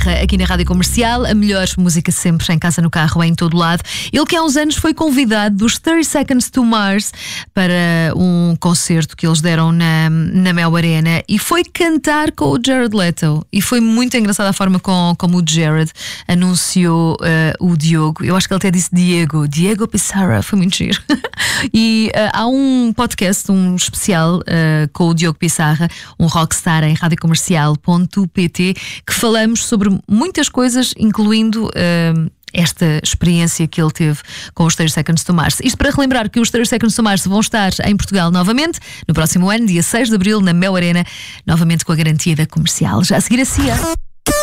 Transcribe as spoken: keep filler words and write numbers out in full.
Pissarra aqui na Rádio Comercial, a melhor música sempre, em casa, no carro, em todo lado. Ele que há uns anos foi convidado dos thirty seconds to Mars para um concerto que eles deram na, na Mel Arena e foi cantar com o Jared Leto. E foi muito engraçada a forma com, como o Jared anunciou uh, o Diogo. Eu acho que ele até disse Diego, Diego Pissarra, foi muito giro. E uh, há um podcast, um especial uh, com o Diogo Pissarra, um rockstar, em radiocomercial ponto pt, que falamos sobre muitas coisas, incluindo uh, esta experiência que ele teve com os thirty seconds to Mars. Isto para relembrar que os thirty seconds to Mars vão estar em Portugal novamente no próximo ano, dia seis de abril, na Mel Arena, novamente com a garantia da Comercial. Já a seguir a Cia.